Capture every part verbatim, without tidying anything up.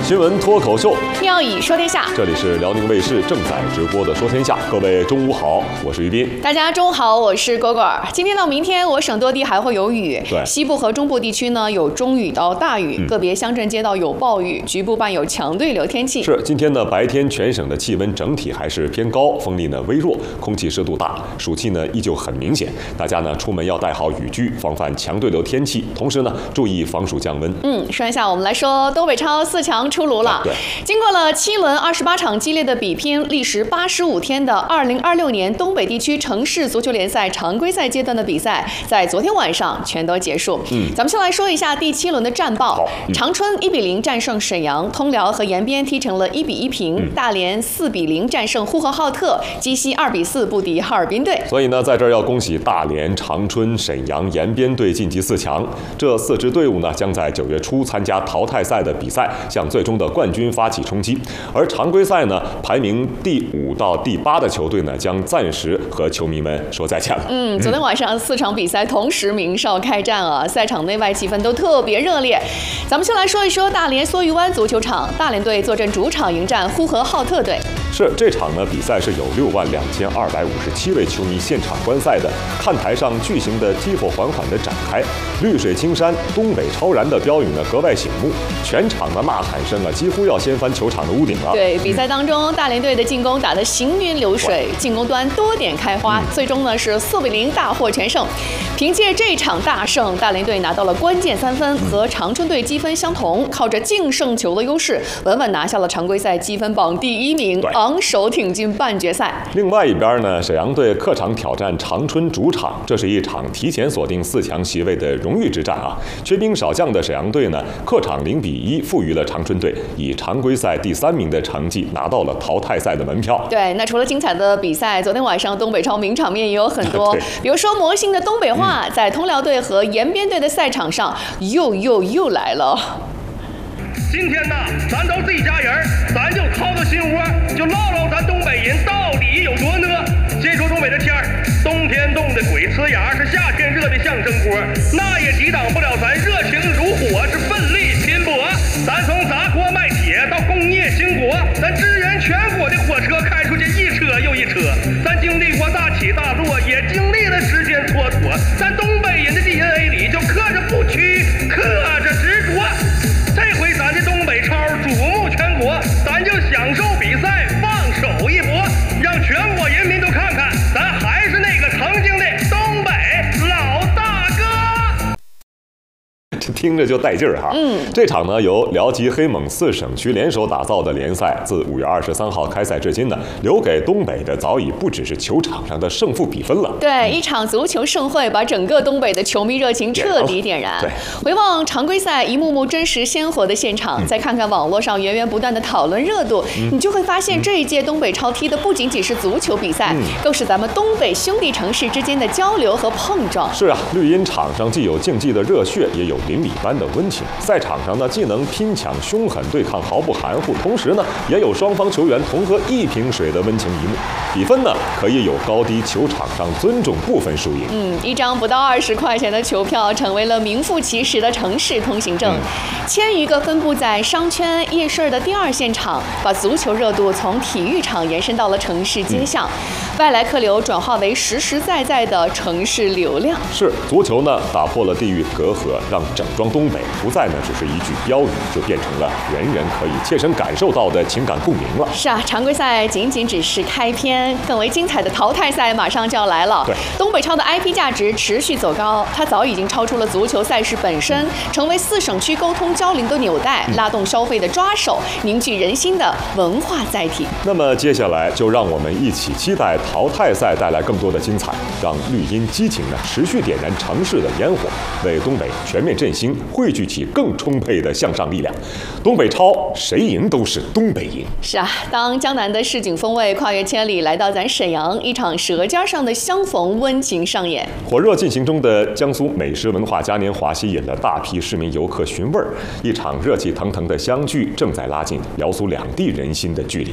新闻脱口秀， 妙语说天下。 这里是辽宁卫视正在直播的说天下。各位中午好，我是于斌。 大家中午好，我是果果。今天到明天，我省多地还会有雨。 对， 西部和中部地区呢有中雨到大雨，嗯、个别乡镇街道有暴雨，局部伴有强对流天气。 是，今天呢白天全省的气温整体还是偏高，风力呢微弱，空气湿度大，暑气呢依旧很明显。大家呢出门要带好雨具，防范强对流天气，同时呢注意防暑降温。 嗯，说一下，我们来说东北超四强出炉了。 对， 经过了七轮二十八场激烈的比拼，历时八十五天的二零二六年东北地区城市足球联赛常规赛阶段的比赛，在昨天晚上全都结束。嗯，咱们先来说一下第七轮的战报。嗯、长春一比零战胜沈阳，通辽和延边踢成了一比一平，嗯、大连四比零战胜呼和浩特，鸡西二比四不敌哈尔滨队。 所以呢，在这儿要恭喜大连、长春、沈阳、延边队晋级四强。这四支队伍呢，将在九月初参加淘汰赛的比赛，向最终的冠军发起冲击。而常规赛呢，排名第五到第八的球队呢，将暂时和球迷们说再见了。 嗯，昨天晚上四场比赛同时鸣哨开战啊，赛场内外气氛都特别热烈。咱们先来说一说大连梭鱼湾足球场，大连队坐镇主场迎战呼和浩特队。 是，这场呢比赛是有六万两千二百五十七位球迷现场观赛的，看台上巨型的 tifo 缓缓地展开，绿水青山、东北超然的标语呢格外醒目，全场的呐喊声啊几乎要掀翻球场的屋顶了。 对，比赛当中，大连队的进攻打得行云流水，进攻端多点开花，嗯、最终呢是四比零大获全胜。凭借这场大胜，大连队拿到了关键三分，和长春队积分相同，靠着净胜球的优势，稳稳拿下了常规赛积分榜第一名，昂首挺进半决赛。 另外一边呢，沈阳队客场挑战长春主场，这是一场提前锁定四强席位的荣誉之战啊！缺兵少将的沈阳队呢，客场零比一负于了长春队，以常规赛第三名的成绩拿到了淘汰赛的门票。 对，那除了精彩的比赛，昨天晚上东北超名场面也有很多，比如说魔性的东北话，嗯、在通辽队和延边队的赛场上又又又来了。 今天呢，咱都自己家人，咱就掏掏心窝，就唠唠咱东北人到底有多呢。先说东北的天儿，冬天冻得鬼呲牙，是夏天热的像蒸锅，那也抵挡不了咱热情如火，是奋力拼搏。咱从砸锅卖铁到工业兴国，咱支援全国的火车开出去一车又一车。咱经历过大起大落，也经历了时间蹉跎。咱东北人的 D N A 里就刻着不屈，刻着执着。这回咱的东北超瞩目全国，咱就享受比赛，放手一搏，让全国人民都看看，咱还是那个曾经的东北老大哥。 这听着就带劲儿哈。嗯，这场呢由辽吉黑蒙四省区联手打造的联赛，自五月二十三号开赛至今呢，留给东北的早已不只是球场上的胜负比分了。 对，嗯、一场足球盛会把整个东北的球迷热情彻底点燃。对，回望常规赛一幕幕真实鲜活的现场，嗯、再看看网络上源源不断的讨论热度，嗯、你就会发现这一届东北超踢的不仅仅是足球比赛，嗯、更是咱们东北兄弟城市之间的交流和碰撞。 是啊，绿茵场上既有竞技的热血，也有邻里般的温情。赛场上呢，既能拼抢凶狠对抗毫不含糊，同时呢，也有双方球员同喝一瓶水的温情一幕。比分呢，可以有高低，球场上尊重不分输赢。 嗯，一张不到二十块钱的球票，成为了名副其实的城市通行证。嗯、千余个分布在商圈、夜市的第二现场，把足球热度从体育场延伸到了城市街巷，嗯、外来客流转化为实实在在的城市流量。 是，足球呢，打破了地域隔阂，让整装东北不再呢只是一句标语，就变成了人人可以切身感受到的情感共鸣了。 是啊，常规赛仅仅只是开篇，更为精彩的淘汰赛马上就要来了。 对， 东北超的 I P 价值持续走高，它早已经超出了足球赛事本身，成为四省区沟通交流的纽带，拉动消费的抓手，凝聚人心的文化载体。 那么接下来就让我们一起期待淘汰赛带来更多的精彩，让绿茵激情呢持续点燃城市的烟火，为东北全面振兴汇聚起更充沛的向上力量。东北超谁赢都是东北赢。 是啊，当江南的市井风味跨越千里来到咱沈阳，一场舌尖上的相逢温情上演。 火热进行中的江苏美食文化嘉年华吸引了大批市民游客寻味儿，一场热气腾腾的相聚正在拉近辽苏两地人心的距离。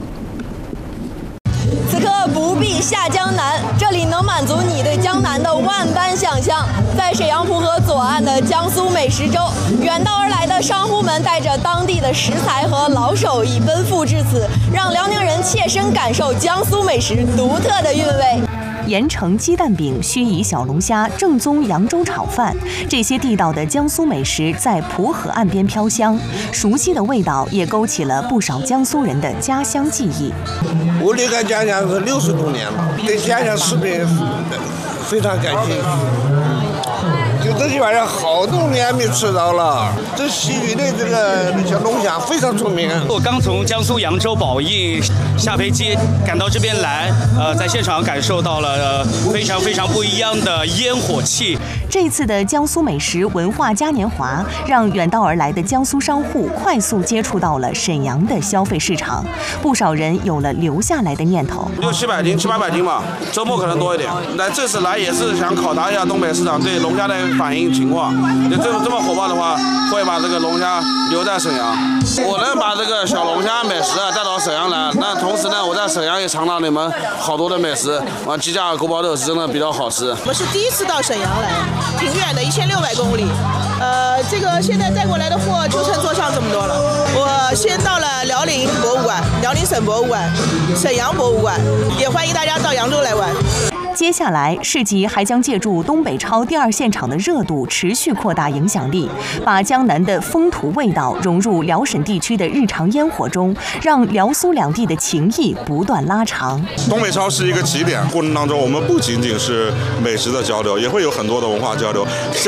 此刻不必下江南，这里能满足你对江南的万般想象。在沈阳浦河左岸的江苏美食周，远道而来的商户们们带着当地的食材和老手艺奔赴至此，让辽宁人切身感受江苏美食独特的韵味。 盐城鸡蛋饼、盱眙小龙虾、正宗扬州炒饭，这些地道的江苏美食在蒲河岸边飘香，熟悉的味道也勾起了不少江苏人的家乡记忆。 我离开家乡是六十多年了，对家乡食品非常感兴趣。就这些玩意儿，好多年没吃到了。这盱眙的这个小龙虾非常出名。 我刚从江苏扬州宝应下飞机，赶到这边来，呃，在现场感受到了、呃、非常非常不一样的烟火气。 这次的江苏美食文化嘉年华，让远道而来的江苏商户快速接触到了沈阳的消费市场，不少人有了留下来的念头。 六七百斤、七八百斤吧，周末可能多一点。那这次来也是想考察一下东北市场对龙虾的反应情况。就这么这么火爆的话，会把这个龙虾留在沈阳。我能把这个小龙虾美食啊带到沈阳来，那同时呢，我在沈阳也尝到你们好多的美食。啊，鸡架锅包肉是真的比较好吃。 我是第一次到沈阳来，挺远的，一千六百公里。呃，这个现在带过来的货就剩桌上这么多了。我先到了辽宁博物馆、辽宁省博物馆、沈阳博物馆，也欢迎大家到扬州来玩。 接下来，市集还将借助东北超第二现场的热度，持续扩大影响力，把江南的风土味道融入辽沈地区的日常烟火中，让辽苏两地的情谊不断拉长。 东北超是一个起点，过程当中我们不仅仅是美食的交流，也会有很多的文化交流。